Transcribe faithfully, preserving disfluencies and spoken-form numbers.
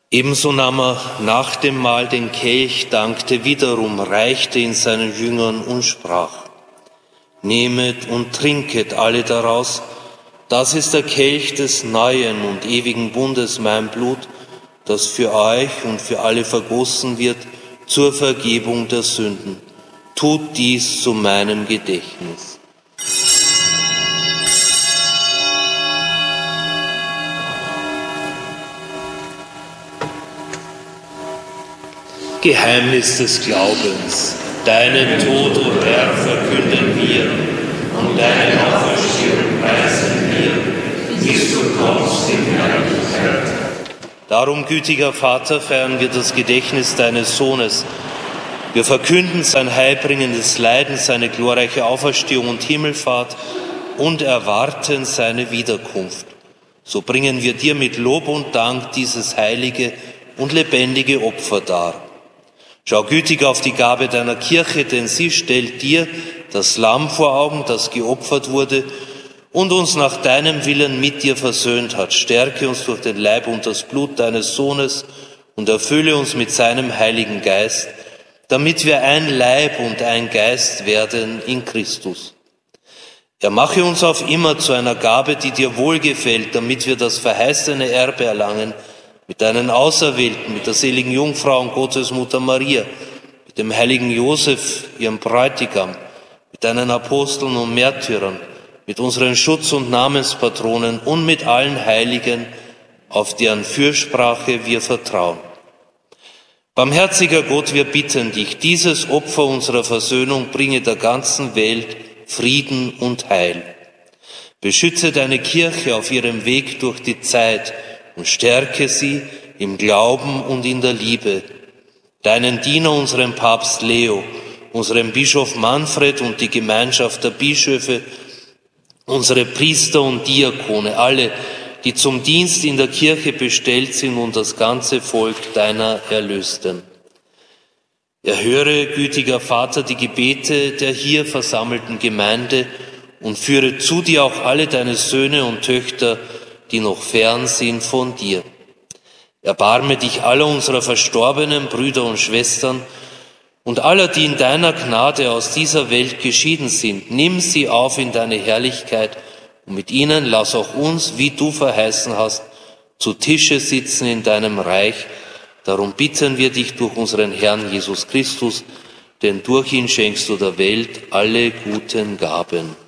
Ebenso nahm er nach dem Mahl den Kelch, dankte wiederum, reichte ihn seinen Jüngern und sprach: Nehmet und trinket alle daraus, das ist der Kelch des neuen und ewigen Bundes, mein Blut, das für euch und für alle vergossen wird zur Vergebung der Sünden. Tut dies zu meinem Gedächtnis. Geheimnis des Glaubens. Deinen Tod, o Herr, verkünden wir und deine Auferstehung preisen wir, bis du kommst in Herrlichkeit. Darum, gütiger Vater, feiern wir das Gedächtnis deines Sohnes. Wir verkünden sein heilbringendes Leiden, seine glorreiche Auferstehung und Himmelfahrt und erwarten seine Wiederkunft. So bringen wir dir mit Lob und Dank dieses heilige und lebendige Opfer dar. Schau gütig auf die Gabe deiner Kirche, denn sie stellt dir das Lamm vor Augen, das geopfert wurde und uns nach deinem Willen mit dir versöhnt hat. Stärke uns durch den Leib und das Blut deines Sohnes und erfülle uns mit seinem Heiligen Geist, damit wir ein Leib und ein Geist werden in Christus. Er mache uns auf immer zu einer Gabe, die dir wohlgefällt, damit wir das verheißene Erbe erlangen, mit deinen Auserwählten, mit der seligen Jungfrau und Gottesmutter Maria, mit dem heiligen Josef, ihrem Bräutigam, mit deinen Aposteln und Märtyrern, mit unseren Schutz- und Namenspatronen und mit allen Heiligen, auf deren Fürsprache wir vertrauen. Barmherziger Gott, wir bitten dich, dieses Opfer unserer Versöhnung bringe der ganzen Welt Frieden und Heil. Beschütze deine Kirche auf ihrem Weg durch die Zeit und stärke sie im Glauben und in der Liebe. Deinen Diener, unseren Papst Leo, unseren Bischof Manfred und die Gemeinschaft der Bischöfe, unsere Priester und Diakone, alle, die zum Dienst in der Kirche bestellt sind und das ganze Volk deiner Erlösten. Erhöre, gütiger Vater, die Gebete der hier versammelten Gemeinde und führe zu dir auch alle deine Söhne und Töchter, die noch fern sind von dir. Erbarme dich aller unserer verstorbenen Brüder und Schwestern und aller, die in deiner Gnade aus dieser Welt geschieden sind. Nimm sie auf in deine Herrlichkeit und mit ihnen lass auch uns, wie du verheißen hast, zu Tische sitzen in deinem Reich. Darum bitten wir dich durch unseren Herrn Jesus Christus, denn durch ihn schenkst du der Welt alle guten Gaben.